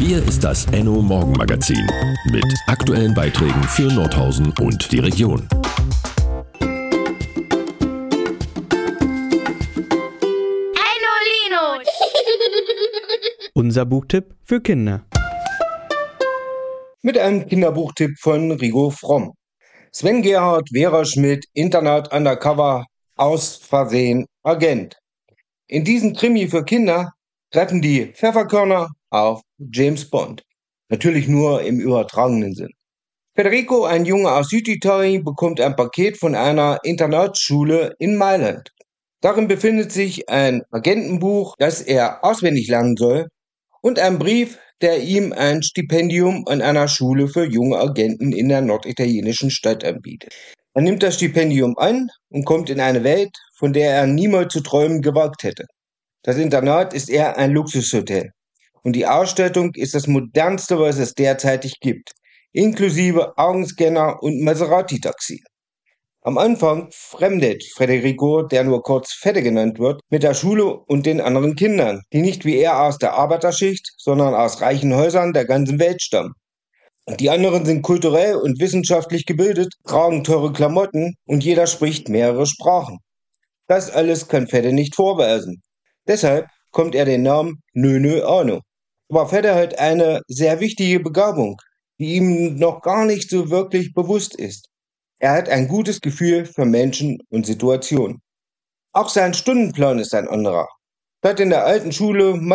Hier ist das Enno Morgenmagazin mit aktuellen Beiträgen für Nordhausen und die Region. Enno. Unser Buchtipp für Kinder. Mit einem Kinderbuchtipp von Rigo Fromm. Sven Gerhard, Vera Schmidt, Internat Undercover, aus Versehen Agent. In diesem Krimi für Kinder treffen die Pfefferkörner auf James Bond. Natürlich nur im übertragenen Sinn. Federico, ein Junge aus Süditalien, bekommt ein Paket von einer Internatsschule in Mailand. Darin befindet sich ein Agentenbuch, das er auswendig lernen soll, und ein Brief, der ihm ein Stipendium an einer Schule für junge Agenten in der norditalienischen Stadt anbietet. Er nimmt das Stipendium an und kommt in eine Welt, von der er niemals zu träumen gewagt hätte. Das Internat ist eher ein Luxushotel und die Ausstattung ist das modernste, was es derzeitig gibt, inklusive Augenscanner und Maserati-Taxi. Am Anfang fremdet Federico, der nur kurz Fette genannt wird, mit der Schule und den anderen Kindern, die nicht wie er aus der Arbeiterschicht, sondern aus reichen Häusern der ganzen Welt stammen. Die anderen sind kulturell und wissenschaftlich gebildet, tragen teure Klamotten und jeder spricht mehrere Sprachen. Das alles kann Fedde nicht vorweisen. Deshalb kommt er den Namen Nö Arno. Aber Fedde hat eine sehr wichtige Begabung, die ihm noch gar nicht so wirklich bewusst ist. Er hat ein gutes Gefühl für Menschen und Situationen. Auch sein Stundenplan ist ein anderer. Statt in der alten Schule